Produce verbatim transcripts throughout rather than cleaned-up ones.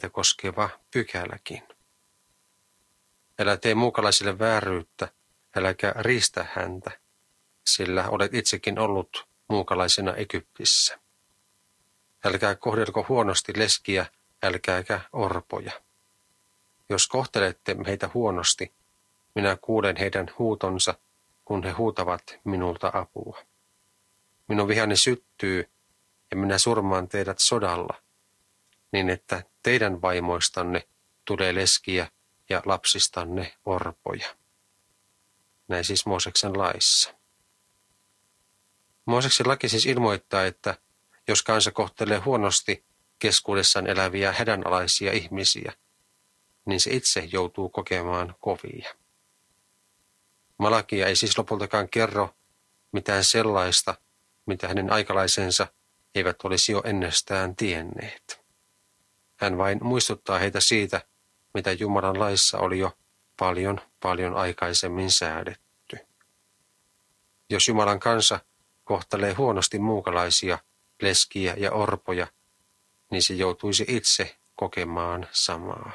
teitä koskeva pykäläkin. Älä tee muukalaisille vääryyttä, äläkä riistä häntä, sillä olet itsekin ollut muukalaisena Egyptissä. Älkää kohdelko huonosti leskiä, älkääkä orpoja. Jos kohtelette heitä huonosti, minä kuulen heidän huutonsa, kun he huutavat minulta apua. Minun vihani syttyy, ja minä surmaan teidät sodalla, niin että teidän vaimoistanne tulee leskiä ja lapsistanne orpoja. Näin siis Mooseksen laissa. Mooseksen laki siis ilmoittaa, että jos kansa kohtelee huonosti keskuudessaan eläviä hädänalaisia ihmisiä, niin se itse joutuu kokemaan kovia. Malakia ei siis lopultakaan kerro mitään sellaista, mitä hänen aikalaisensa eivät olisi jo ennestään tienneet. Hän vain muistuttaa heitä siitä, mitä Jumalan laissa oli jo paljon, paljon aikaisemmin säädetty. Jos Jumalan kansa kohtelee huonosti muukalaisia, leskiä ja orpoja, niin se joutuisi itse kokemaan samaa.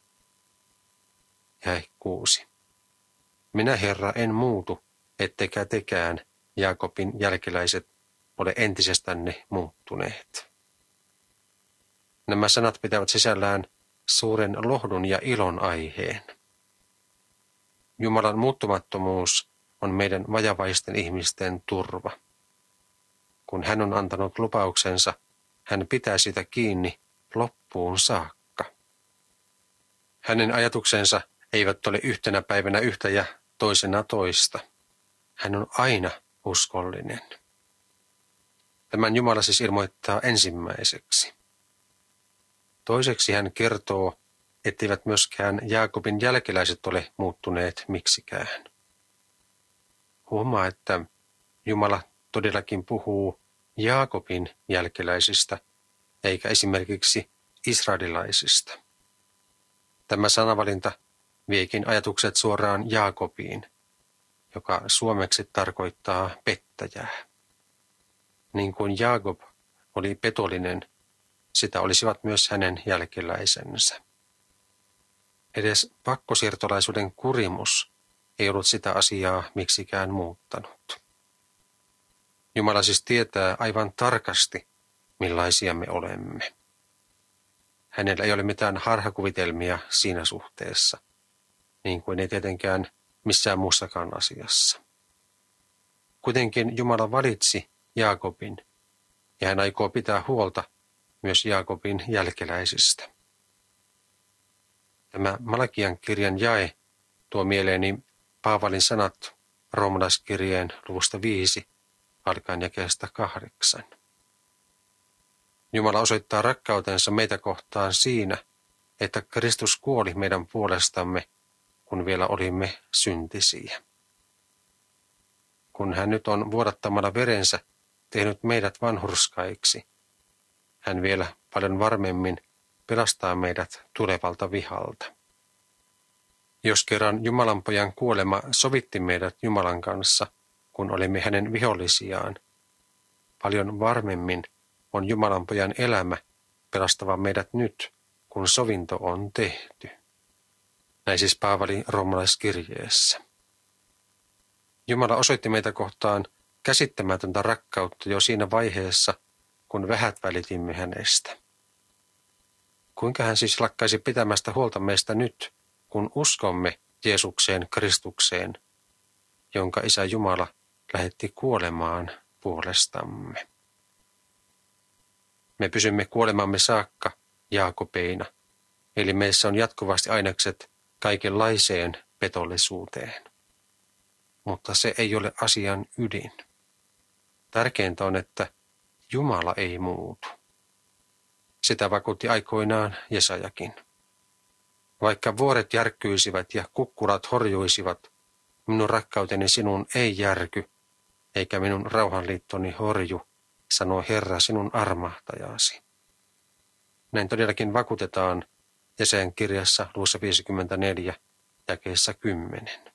Jae kuusi. Minä, Herra, en muutu, ettekä tekään, Jaakobin jälkeläiset, ole entisestänne muuttuneet. Nämä sanat pitävät sisällään suuren lohdun ja ilon aiheen. Jumalan muuttumattomuus on meidän vajavaisten ihmisten turva. Kun hän on antanut lupauksensa, hän pitää sitä kiinni loppuun saakka. Hänen ajatuksensa eivät ole yhtenä päivänä yhtä ja toisena toista. Hän on aina uskollinen. Tämän Jumala siis ilmoittaa ensimmäiseksi. Toiseksi hän kertoo, etteivät myöskään Jaakobin jälkeläiset ole muuttuneet miksikään. Huomaa, että Jumala todellakin puhuu Jaakobin jälkeläisistä, eikä esimerkiksi israelilaisista. Tämä sanavalinta viekin ajatukset suoraan Jaakobiin, joka suomeksi tarkoittaa pettäjää. Niin kuin Jaakob oli petollinen, sitä olisivat myös hänen jälkeläisensä. Edes pakkosiirtolaisuuden kurimus ei ollut sitä asiaa miksikään muuttanut. Jumala siis tietää aivan tarkasti, millaisia me olemme. Hänellä ei ole mitään harhakuvitelmia siinä suhteessa, niin kuin ei tietenkään missään muussakaan asiassa. Kuitenkin Jumala valitsi Jaakobin, ja hän aikoo pitää huolta myös Jaakobin jälkeläisistä. Tämä Malakian kirjan jae tuo mieleeni Paavalin sanat roomalaiskirjeen luvusta viisi, alkaen jakeesta kahdeksan. Jumala osoittaa rakkautensa meitä kohtaan siinä, että Kristus kuoli meidän puolestamme, kun vielä olimme syntisiä. Kun hän nyt on vuodattamalla verensä tehnyt meidät vanhurskaiksi, hän vielä paljon varmemmin pelastaa meidät tulevalta vihalta. Jos kerran Jumalan pojan kuolema sovitti meidät Jumalan kanssa, kun olimme hänen vihollisiaan, paljon varmemmin on Jumalan pojan elämä pelastava meidät nyt, kun sovinto on tehty. Näin siis Paavali roomalaiskirjeessä. Jumala osoitti meitä kohtaan käsittämätöntä rakkautta jo siinä vaiheessa, kun vähät välitimme hänestä. Kuinka hän siis lakkaisi pitämästä huolta meistä nyt, kun uskomme Jeesukseen Kristukseen, jonka Isä Jumala lähetti kuolemaan puolestamme. Me pysymme kuolemamme saakka Jaakobeina, eli meissä on jatkuvasti ainekset kaikenlaiseen petollisuuteen. Mutta se ei ole asian ydin. Tärkeintä on, että Jumala ei muutu. Sitä vakuutti aikoinaan Jesajakin. Vaikka vuoret järkkyisivät ja kukkulat horjuisivat, minun rakkauteni sinun ei järky, eikä minun rauhanliittoni horju, sanoo Herra sinun armahtajasi. Näin todellakin vakuutetaan Jesajan kirjassa luvussa viisikymmentäneljä, jakeessa kymmenen.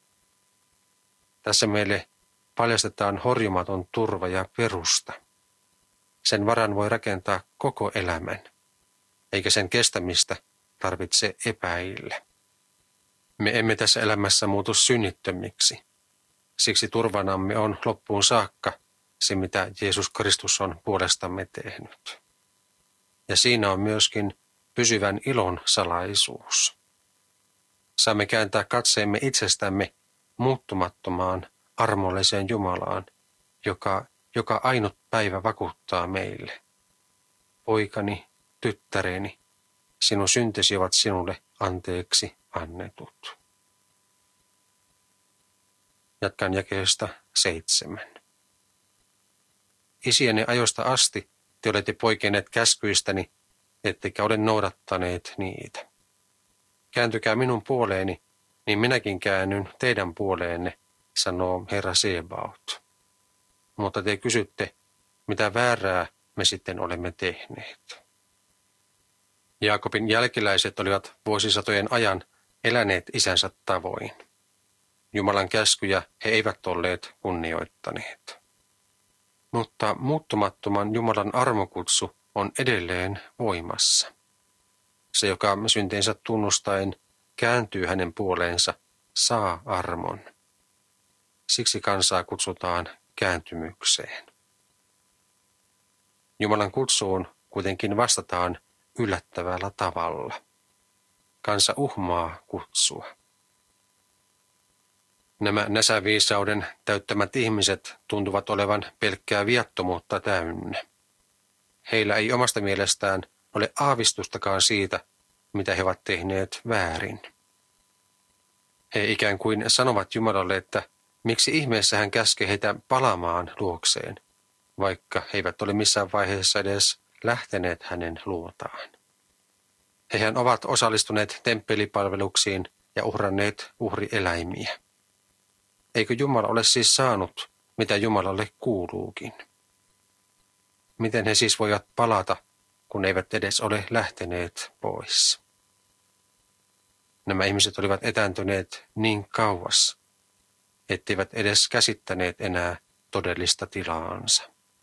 Tässä meille paljastetaan horjumaton turva ja perusta. Sen varan voi rakentaa koko elämän, eikä sen kestämistä tarvitse epäillä. Me emme tässä elämässä muutu synnittömiksi. Siksi turvanamme on loppuun saakka se, mitä Jeesus Kristus on puolestamme tehnyt. Ja siinä on myöskin pysyvän ilon salaisuus. Saamme kääntää katseemme itsestämme muuttumattomaan, armolliseen Jumalaan, joka, joka ainut päivä vakuuttaa meille. Poikani, tyttäreni, sinun syntesi ovat sinulle anteeksi annetut. Jatkan jakeesta seitsemän. Isienne ajoista asti te olette poikenneet käskyistäni, ettekä ole noudattaneet niitä. Kääntykää minun puoleeni, niin minäkin käännyn teidän puoleenne, sanoo Herra Sebaot. Mutta te kysytte, mitä väärää me sitten olemme tehneet. Jaakobin jälkeläiset olivat vuosisatojen ajan eläneet isänsä tavoin. Jumalan käskyjä he eivät olleet kunnioittaneet. Mutta muuttumattoman Jumalan armokutsu on edelleen voimassa. Se, joka syntiensä tunnustaen kääntyy hänen puoleensa, saa armon. Siksi kansaa kutsutaan kääntymykseen. Jumalan kutsuun kuitenkin vastataan yllättävällä tavalla. Kansa uhmaa kutsua. Nämä näsäviisauden täyttämät ihmiset tuntuvat olevan pelkkää viattomuutta täynnä. Heillä ei omasta mielestään ole aavistustakaan siitä, mitä he ovat tehneet väärin. He ikään kuin sanovat Jumalalle, että miksi ihmeessä hän käskee heitä palaamaan luokseen, vaikka he eivät ole missään vaiheessa edes lähteneet hänen luotaan. Hehän ovat osallistuneet temppelipalveluksiin ja uhranneet uhrieläimiä. Eikö Jumala ole siis saanut, mitä Jumalalle kuuluukin? Miten he siis voivat palata, kun eivät edes ole lähteneet pois? Nämä ihmiset olivat etääntyneet niin kauas, etteivät edes käsittäneet enää todellista tilaansa.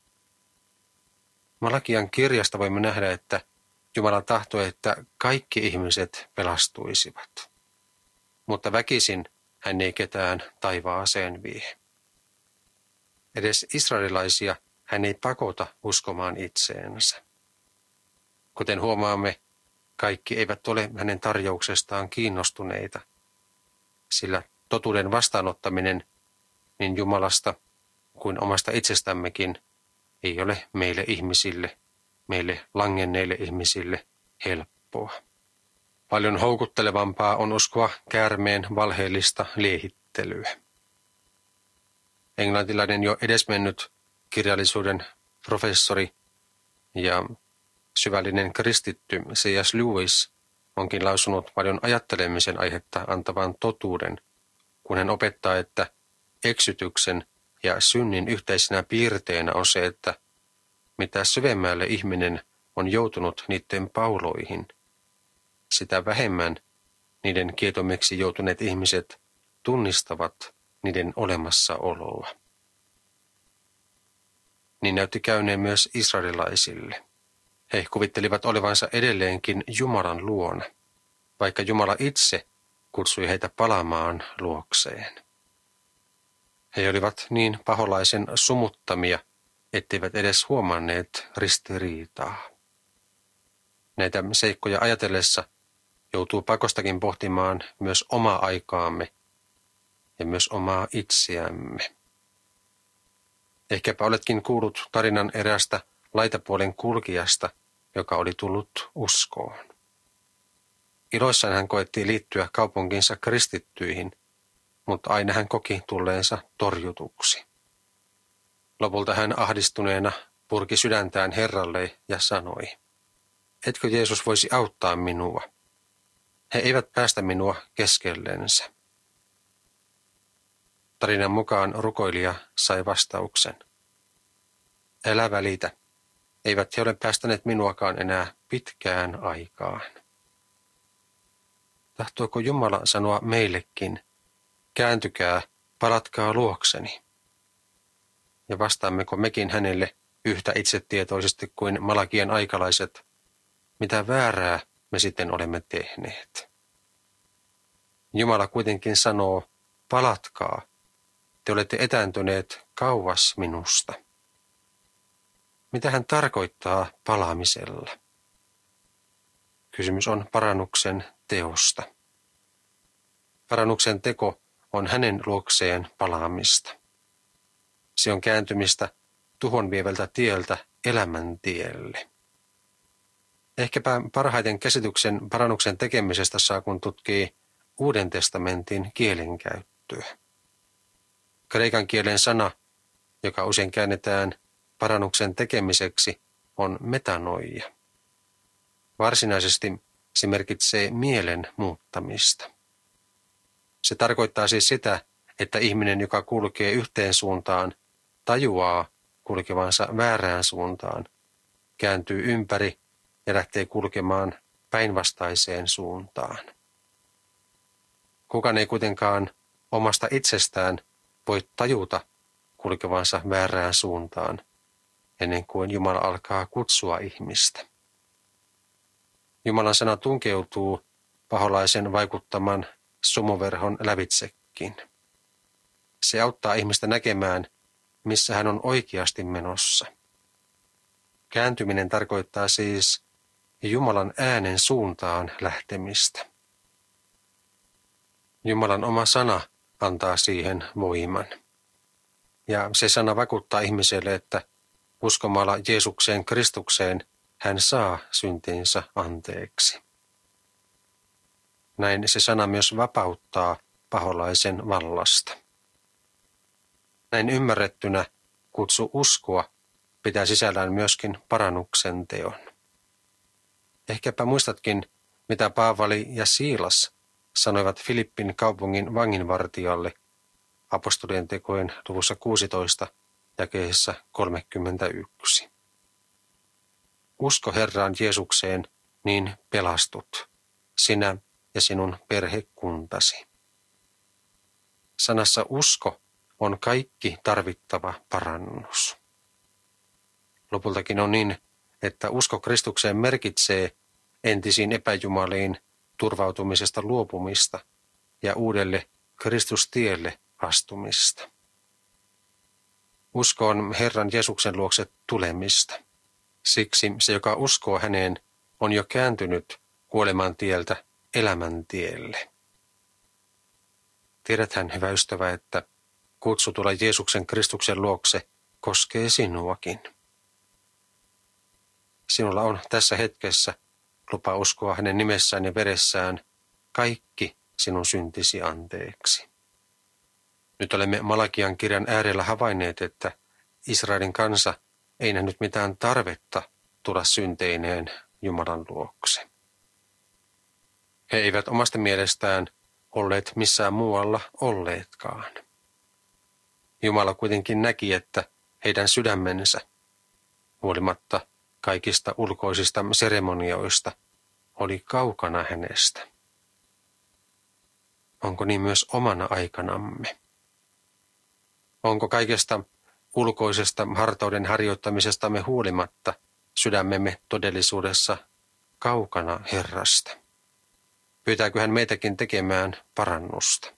Malakian kirjasta voimme nähdä, että Jumala tahtoi, että kaikki ihmiset pelastuisivat. Mutta väkisin hän ei ketään taivaaseen vie. Edes israelilaisia hän ei pakota uskomaan itseensä. Kuten huomaamme, kaikki eivät ole hänen tarjouksestaan kiinnostuneita, sillä totuuden vastaanottaminen niin Jumalasta kuin omasta itsestämmekin ei ole meille ihmisille, meille langenneille ihmisille helppoa. Paljon houkuttelevampaa on uskoa käärmeen valheellista liehittelyä. Englantilainen jo edesmennyt kirjallisuuden professori ja syvällinen kristitty C S Lewis onkin lausunut paljon ajattelemisen aihetta antavan totuuden, kun hän opettaa, että eksytyksen ja synnin yhteisenä piirteenä on se, että mitä syvemmälle ihminen on joutunut niiden pauloihin, sitä vähemmän niiden kietomiksi joutuneet ihmiset tunnistavat niiden olemassaoloa. Niin näytti käyneen myös israelilaisille. He kuvittelivat olevansa edelleenkin Jumalan luona, vaikka Jumala itse kutsui heitä palaamaan luokseen. He olivat niin paholaisen sumuttamia, etteivät edes huomanneet ristiriitaa. Näitä seikkoja ajatellessa joutuu pakostakin pohtimaan myös omaa aikaamme ja myös omaa itseämme. Ehkäpä oletkin kuullut tarinan eräästä laitapuolen kulkijasta, joka oli tullut uskoon. Iloissaan hän koetti liittyä kaupunkinsa kristittyihin, mutta aina hän koki tulleensa torjutuksi. Lopulta hän ahdistuneena purki sydäntään Herralle ja sanoi, etkö Jeesus voisi auttaa minua? He eivät päästä minua keskellensä. Tarinan mukaan rukoilija sai vastauksen. Älä välitä, eivät he ole päästäneet minuakaan enää pitkään aikaan. Tahtoiko Jumala sanoa meillekin, kääntykää, palatkaa luokseni? Ja vastaammeko mekin hänelle yhtä itsetietoisesti kuin Malakian aikalaiset, mitä väärää me sitten olemme tehneet. Jumala kuitenkin sanoo, palatkaa, te olette etääntyneet kauas minusta. Mitä hän tarkoittaa palaamisella? Kysymys on parannuksen teosta. Parannuksen teko on hänen luokseen palaamista. Se on kääntymistä tuhon vievältä tieltä elämän tielle. Ehkäpä parhaiten käsityksen parannuksen tekemisestä saa, kun tutkii Uuden testamentin kielenkäyttöä. Kreikan kielen sana, joka usein käännetään parannuksen tekemiseksi, on metanoia. Varsinaisesti se merkitsee mielen muuttamista. Se tarkoittaa siis sitä, että ihminen, joka kulkee yhteen suuntaan, tajuaa kulkevansa väärään suuntaan, kääntyy ympäri ja lähtee kulkemaan päinvastaiseen suuntaan. Kukaan ei kuitenkaan omasta itsestään voi tajuta kulkevansa väärään suuntaan, ennen kuin Jumala alkaa kutsua ihmistä. Jumalan sana tunkeutuu paholaisen vaikuttaman sumuverhon lävitsekin. Se auttaa ihmistä näkemään, missä hän on oikeasti menossa. Kääntyminen tarkoittaa siis Jumalan äänen suuntaan lähtemistä. Jumalan oma sana antaa siihen voiman. Ja se sana vakuuttaa ihmiselle, että uskomalla Jeesukseen Kristukseen hän saa syntinsä anteeksi. Näin se sana myös vapauttaa paholaisen vallasta. Näin ymmärrettynä kutsu uskoa pitää sisällään myöskin parannuksen teon. Ehkäpä muistatkin, mitä Paavali ja Siilas sanoivat Filippin kaupungin vanginvartijalle apostolien tekojen luvussa kuusitoista jakeessa kolmekymmentäyksi. Usko Herraan Jeesukseen, niin pelastut, sinä ja sinun perhekuntasi. Sanassa usko on kaikki tarvittava parannus. Lopultakin on niin, että usko Kristukseen merkitsee entisiin epäjumaliin turvautumisesta luopumista ja uudelle Kristustielle astumista. Usko on Herran Jeesuksen luokse tulemista. Siksi se, joka uskoo häneen, on jo kääntynyt kuoleman tieltä elämän tielle. Tiedäthän, hyvä ystävä, että kutsu tulla Jeesuksen Kristuksen luokse koskee sinuakin. Sinulla on tässä hetkessä lupa uskoa hänen nimessään ja veressään kaikki sinun syntisi anteeksi. Nyt olemme Malakian kirjan äärellä havainneet, että Israelin kansa ei nähnyt mitään tarvetta tulla synteineen Jumalan luokse. He eivät omasta mielestään olleet missään muualla olleetkaan. Jumala kuitenkin näki, että heidän sydämensä, huolimatta kaikista ulkoisista seremonioista, oli kaukana hänestä. Onko niin myös omana aikanamme? Onko kaikesta ulkoisesta hartauden harjoittamisestamme huolimatta sydämemme todellisuudessa kaukana Herrasta? Pyytääkö hän meitäkin tekemään parannusta?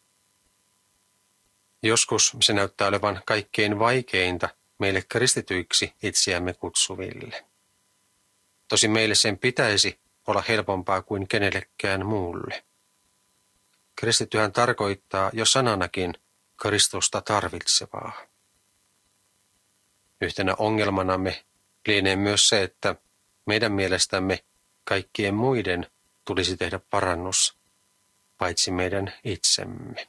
Joskus se näyttää olevan kaikkein vaikeinta meille kristityiksi itseämme kutsuville. Tosin meille sen pitäisi olla helpompaa kuin kenellekään muulle. Kristittyhän tarkoittaa jo sananakin Kristusta tarvitsevaa. Yhtenä ongelmanamme lienee myös se, että meidän mielestämme kaikkien muiden tulisi tehdä parannus, paitsi meidän itsemme.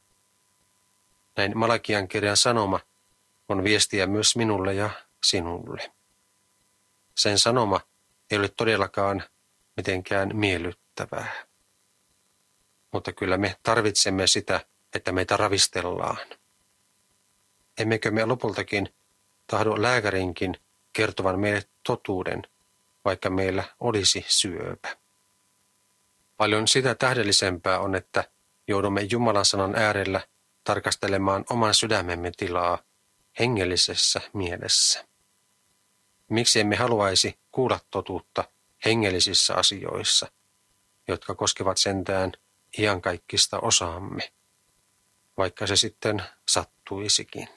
Näin Malakian kirjan sanoma on viestiä myös minulle ja sinulle. Sen sanoma ei ole todellakaan mitenkään miellyttävää. Mutta kyllä me tarvitsemme sitä, että meitä ravistellaan. Emmekö me lopultakin tahdo lääkärinkin kertovan meille totuuden, vaikka meillä olisi syöpä. Paljon sitä tähdellisempää on, että joudumme Jumalan sanan äärellä tarkastelemaan oman sydämemme tilaa hengellisessä mielessä. Miksi emme haluaisi kuulla totuutta hengellisissä asioissa, jotka koskevat sentään iankaikkista osaamme, vaikka se sitten sattuisikin.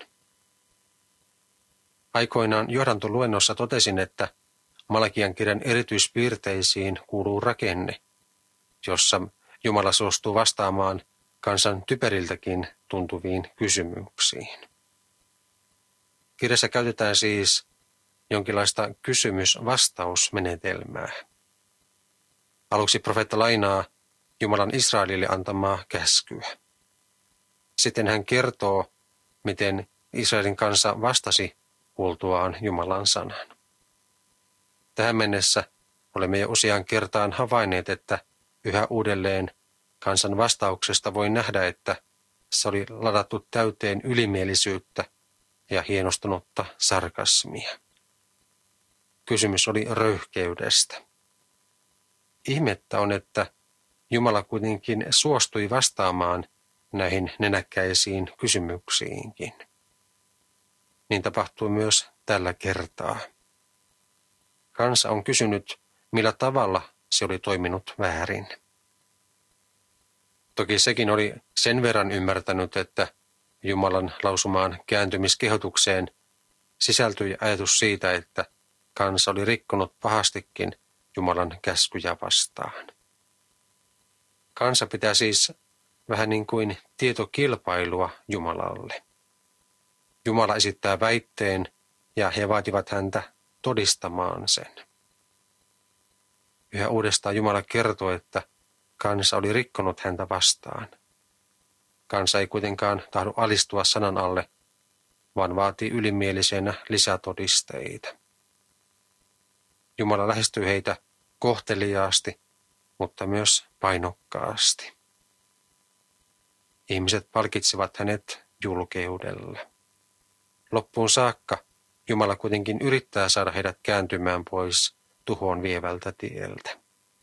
Aikoinaan johdantoluennossa totesin, että Malakian kirjan erityispiirteisiin kuuluu rakenne, jossa Jumala suostuu vastaamaan kansan typeriltäkin tuntuviin kysymyksiin. Kirjassa käytetään siis jonkinlaista kysymys-vastausmenetelmää. Aluksi profeetta lainaa Jumalan Israelille antamaa käskyä. Sitten hän kertoo, miten Israelin kansa vastasi kuultuaan Jumalan sanan. Tähän mennessä olemme jo useaan kertaan havainneet, että yhä uudelleen kansan vastauksesta voi nähdä, että se oli ladattu täyteen ylimielisyyttä ja hienostunutta sarkasmia. Kysymys oli röyhkeydestä. Ihmettä on, että Jumala kuitenkin suostui vastaamaan näihin nenäkkäisiin kysymyksiinkin. Niin tapahtui myös tällä kertaa. Kansa on kysynyt, millä tavalla se oli toiminut väärin. Toki sekin oli sen verran ymmärtänyt, että Jumalan lausumaan kääntymiskehotukseen sisältyi ajatus siitä, että kansa oli rikkonut pahastikin Jumalan käskyjä vastaan. Kansa pitää siis vähän niin kuin tietokilpailua Jumalalle. Jumala esittää väitteen ja he vaativat häntä todistamaan sen. Yhä uudestaan Jumala kertoo, että kansa oli rikkonut häntä vastaan. Kansa ei kuitenkaan tahdo alistua sanan alle, vaan vaatii ylimielisenä lisätodisteita. Jumala lähestyy heitä kohteliaasti, mutta myös painokkaasti. Ihmiset palkitsivat hänet julkeudella. Loppuun saakka Jumala kuitenkin yrittää saada heidät kääntymään pois tuhoon vievältä tieltä.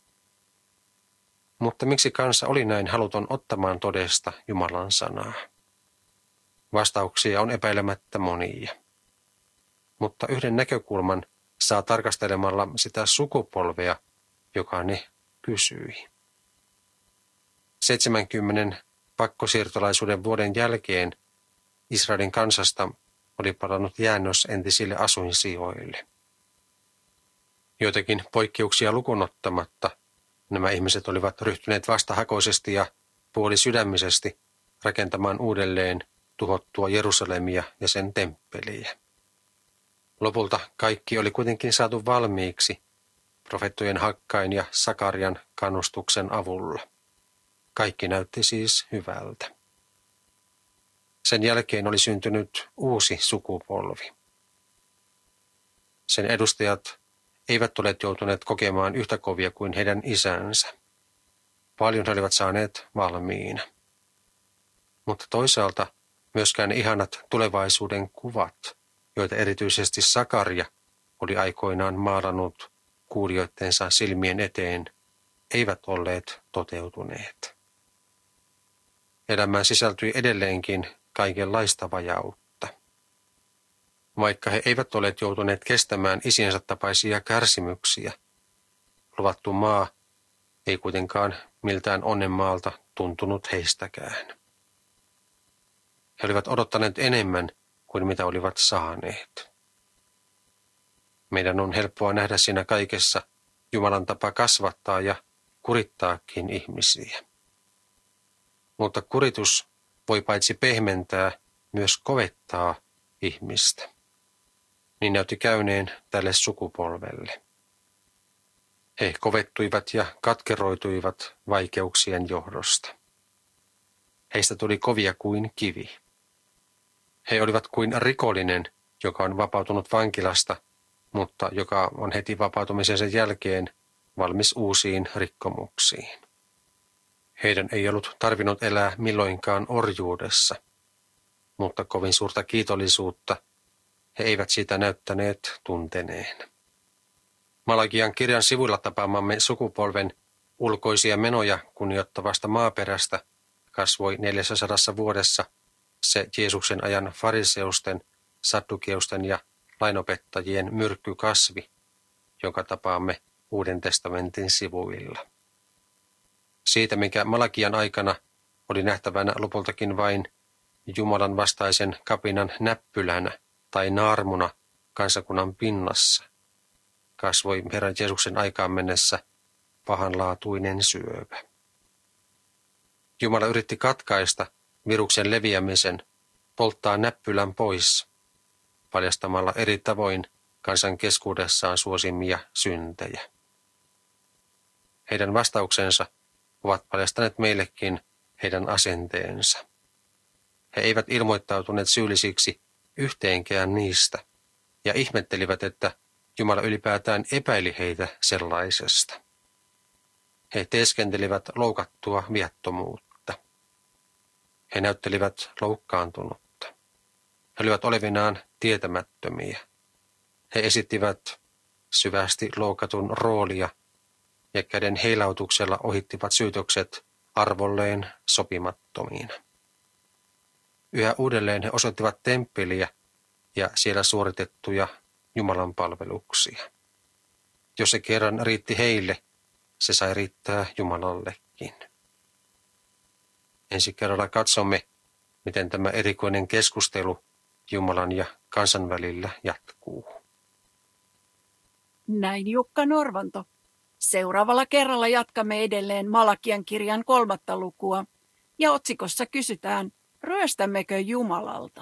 Mutta miksi kansa oli näin haluton ottamaan todesta Jumalan sanaa? Vastauksia on epäilemättä monia. Mutta yhden näkökulman saa tarkastelemalla sitä sukupolvea, joka ne kysyi. seitsemänkymmenen pakkosiirtolaisuuden vuoden jälkeen Israelin kansasta oli palannut jäännös entisille asuinsijoille. Joitakin poikkeuksia lukunottamatta nämä ihmiset olivat ryhtyneet vastahakoisesti ja puolisydämisesti rakentamaan uudelleen tuhottua Jerusalemia ja sen temppeliä. Lopulta kaikki oli kuitenkin saatu valmiiksi profeettojen Hakkain ja Sakarian kannustuksen avulla. Kaikki näytti siis hyvältä. Sen jälkeen oli syntynyt uusi sukupolvi. Sen edustajat eivät ole joutuneet kokemaan yhtä kovia kuin heidän isänsä. Paljon he olivat saaneet valmiina. Mutta toisaalta myöskään ihanat tulevaisuuden kuvat, joita erityisesti Sakaria oli aikoinaan maalannut kuulijoittensa silmien eteen, eivät olleet toteutuneet. Elämään sisältyi edelleenkin kaikenlaista vajautta. Vaikka he eivät olleet joutuneet kestämään isiensä tapaisia kärsimyksiä, luvattu maa ei kuitenkaan miltään onnenmaalta tuntunut heistäkään. He olivat odottaneet enemmän kuin mitä olivat saaneet. Meidän on helppoa nähdä siinä kaikessa Jumalan tapa kasvattaa ja kurittaakin ihmisiä. Mutta kuritus voi paitsi pehmentää, myös kovettaa ihmistä. Niin näytti käyneen tälle sukupolvelle. He kovettuivat ja katkeroituivat vaikeuksien johdosta. Heistä tuli kovia kuin kivi. He olivat kuin rikollinen, joka on vapautunut vankilasta, mutta joka on heti vapautumisensa jälkeen valmis uusiin rikkomuksiin. Heidän ei ollut tarvinnut elää milloinkaan orjuudessa, mutta kovin suurta kiitollisuutta he eivät siitä näyttäneet tunteneen. Malakian kirjan sivuilla tapaamamme sukupolven ulkoisia menoja kunnioittavasta maaperästä kasvoi neljässäsadassa vuodessa se Jeesuksen ajan fariseusten, saddukeusten ja lainopettajien myrkkykasvi, jonka tapaamme Uuden testamentin sivuilla. Siitä, mikä Malakian aikana oli nähtävänä lopultakin vain Jumalan vastaisen kapinan näppylänä tai naarmuna kansakunnan pinnassa, kasvoi Herran Jeesuksen aikaan mennessä pahanlaatuinen syöpä. Jumala yritti katkaista viruksen leviämisen, polttaa näppylän pois, paljastamalla eri tavoin kansan keskuudessaan suosimia syntejä. Heidän vastauksensa ovat paljastaneet meillekin heidän asenteensa. He eivät ilmoittautuneet syyllisiksi yhteenkään niistä ja ihmettelivät, että Jumala ylipäätään epäili heitä sellaisesta. He teeskentelivät loukattua viattomuutta. He näyttelivät loukkaantunutta. He olivat olevinaan tietämättömiä. He esittivät syvästi loukatun roolia ja käden heilautuksella ohittivat syytökset arvolleen sopimattomiina. Yhä uudelleen he osoittivat temppeliä ja siellä suoritettuja Jumalan palveluksia. Jos se kerran riitti heille, se sai riittää Jumalallekin. Ensi kerralla katsomme, miten tämä erikoinen keskustelu Jumalan ja kansan välillä jatkuu. Näin Jukka Norvanto. Seuraavalla kerralla jatkamme edelleen Malakian kirjan kolmatta lukua ja otsikossa kysytään, ryöstämmekö Jumalalta?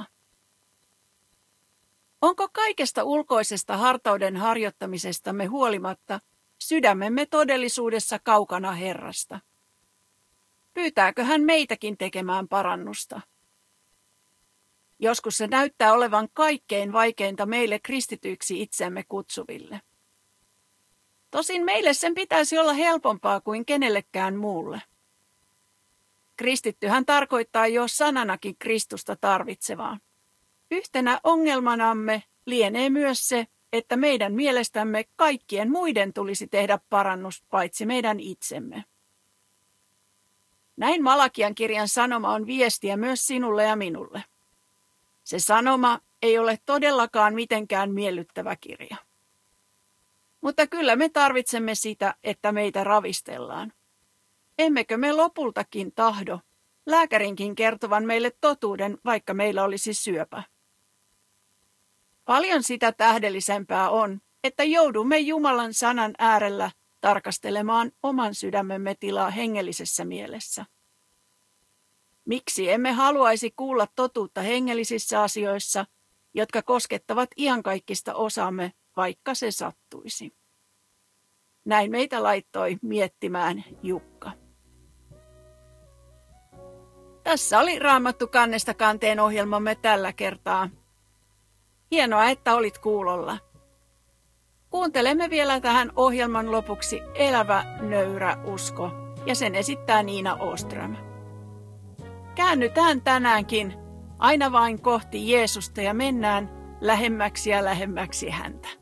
Onko kaikesta ulkoisesta hartauden harjoittamisestamme huolimatta sydämemme todellisuudessa kaukana Herrasta? Pyytääkö hän meitäkin tekemään parannusta? Joskus se näyttää olevan kaikkein vaikeinta meille kristityiksi itsemme kutsuville. Tosin meille sen pitäisi olla helpompaa kuin kenellekään muulle. Kristittyhän tarkoittaa jo sananakin Kristusta tarvitsevaa. Yhtenä ongelmanamme lienee myös se, että meidän mielestämme kaikkien muiden tulisi tehdä parannus paitsi meidän itsemme. Näin Malakian kirjan sanoma on viestiä myös sinulle ja minulle. Se sanoma ei ole todellakaan mitenkään miellyttävä kirja. Mutta kyllä me tarvitsemme sitä, että meitä ravistellaan. Emmekö me lopultakin tahdo lääkärinkin kertovan meille totuuden, vaikka meillä olisi syöpä? Paljon sitä tähdellisempää on, että joudumme Jumalan sanan äärellä tarkastelemaan oman sydämemme tilaa hengellisessä mielessä. Miksi emme haluaisi kuulla totuutta hengellisissä asioissa, jotka koskettavat iankaikkista osaamme, vaikka se sattuisi? Näin meitä laittoi miettimään Jukka. Tässä oli Raamattu kannesta kanteen ohjelmamme tällä kertaa. Hienoa, että olit kuulolla. Kuuntelemme vielä tähän ohjelman lopuksi Elävä nöyrä usko, ja sen esittää Niina Åström. Käännytään tänäänkin aina vain kohti Jeesusta ja mennään lähemmäksi ja lähemmäksi häntä.